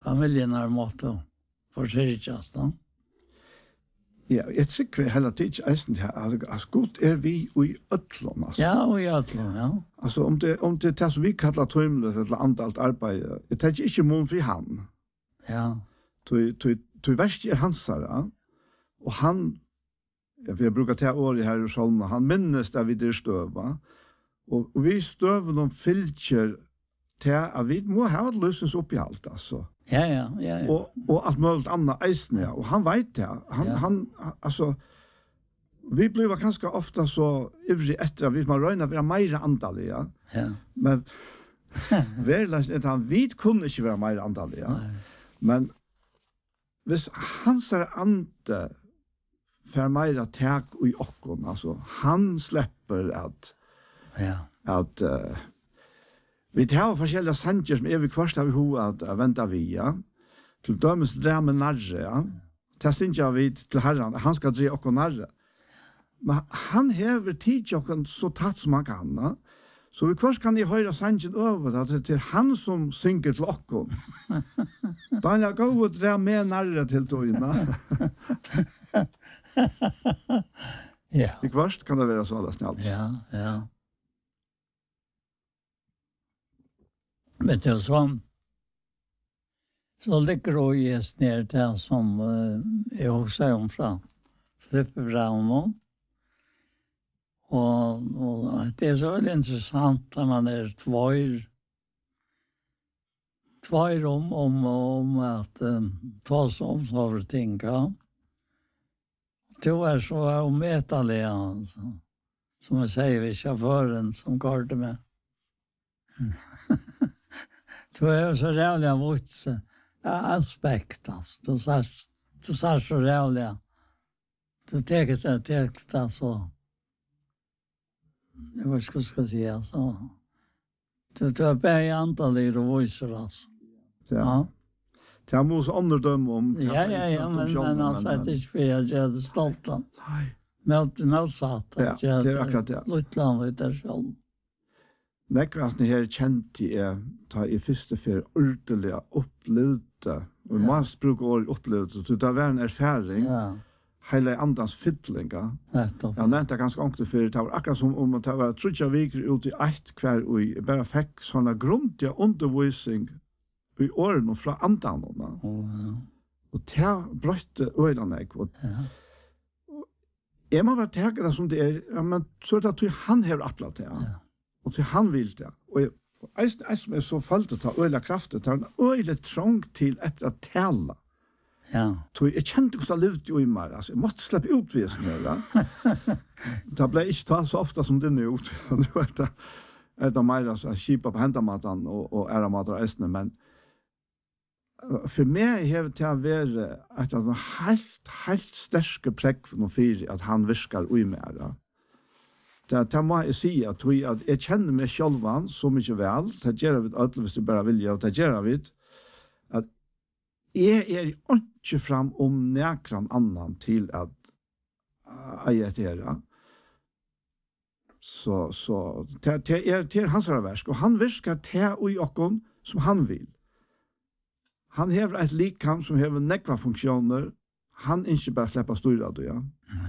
familjen har måttet forsyrkjast da. Ja, jeg tykker heller til ikke eisen til at godt vi i øtlån, altså. Ja, og i øtlån, ja. Altså, om det som vi kallar tøymlet eller andalt arbeid, jeg tenker ikke mån fri han. Ja. Du verst hansara, og han, vi brukar ta år i her i Solna, han minnes det vi der støva, og vi støver noen fylkjer til at vi må ha et løsens oppi alt, altså. Ja. Og alt mulig annet eisen, ja. Og han vet det. Han, altså, vi blir ganske ofte så ivrig etter at vi må røyne å være mer andalige, ja. Men verleisen er at han vet kunne ikke være mer andalige, men hvis hans ande får mer tak i okken, altså, han slipper at vi tar forskjellige sanger som vi først har vi at vente via, til dømes drømme nærre, ja. Til synes vi til herren, han skal dre okken nærre. Men han hever tid okken så tatt som han kan, ja. Så vi først kan høre sangen over, at det er han som synger til okken. Da er jeg gå og dre med nærre til togene. Ja. I først kan det være så alle snart. Ja. Vet du, så ligger det just ner det som jeg også om fra Flippe Braun. Og det er så veldig interessant at man tvær om at ta som sånne ting. Det var så ometelig, altså. Som jeg sier, vi sjåføren som går det med. Det er så rævlig mot aspekt, altså. Du sa så rævlig. Du teker det så. Jeg vet ikke hva jeg skal si, altså. Det var bare i antallet og viser, altså. Ja. Det er mot ånderdøm om... Ja, men altså, det er ikke for jeg gjør det stolt av. Nei. Motsatt. Ja, det er akkurat det. Luttland litt der selv. Nekratene her kjente jeg ta i første fer ordentlig opplevde, og vi må bruke året opplevde, så det var en erfaring, hele andans fytlinga. Jeg nevnte ganske ångte for det var akkurat som om det var trutja viker ut i ett hver, og jeg bare fikk sånne grundige undervisning i årene fra andanene. Og det brøtte øynene jeg. Jeg må bare tenke det som det er, men så er det at han har atlet det, og til han vil det. Og jeg som er så følt å ta øyla kraftet, tar en øyla trang til etter å tale. Ja. Jeg kjente hvordan jeg levde jo i meg, altså, jeg måtte slippe utvisen her. Det ble ikke tatt så ofte som det nå ut. Nå er det mer altså, kjipa på hendamaten og æramater og eisene, men for meg har det til å være et helt sterske prekk for noen fyr at han virker ui mer. Det må jeg si at jeg kjenner meg selv så mye vel, det gjør vi alle hvis du bare vil, og det gjør vi at jeg er ikke frem om nekran annan til at jeg er her. Så det er hans versk, og han virker til ui okken som han vil. Han hever et likam som hever nekva funksjoner. Han ikke bare slipper styrer det, ja.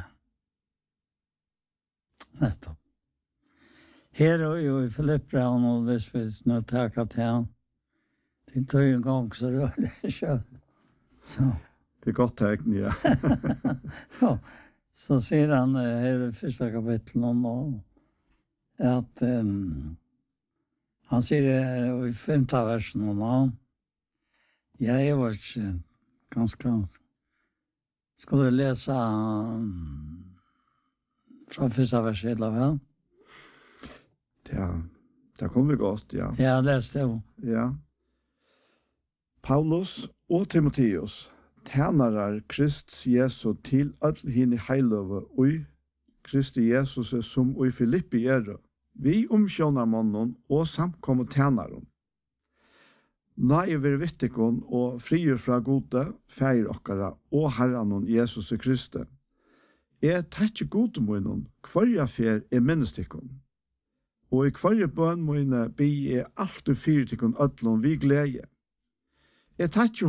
Nettopp. Her er jo i Flippe Braun, og hvis vi nå takker til han, det tog en gang så rør det kjøtt. Så. Det er godt tegn, ja. Ja. Så sier han her i første kapittel om at han sier i 5. versen om han, jeg var ikke ganske skulle lese fra første vers hele vel? Ja, det kom vi godt, ja. Ja, det er jo. Ja. Paulus og Timotheus, tænarar Krist Jesu til all henne heiløve og Kristi Jesus som og i Filippi vi omkjønner mannen og samkommer tænaren. Nei ver vittikon og frier fra gode, feir okkara og herranon Jesus Kristi. Jeg takkje gode munnen, hver fer minnestikon. Og i hver bøn munnen bi alltid fyrtikon ødlom vi glede. Jeg takkje